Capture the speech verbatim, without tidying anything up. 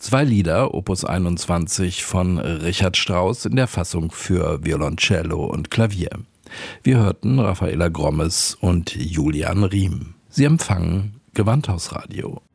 Zwei Lieder, Opus einundzwanzig von Richard Strauss in der Fassung für Violoncello und Klavier. Wir hörten Raffaela Grommes und Julian Riem. Sie empfangen Gewandhausradio.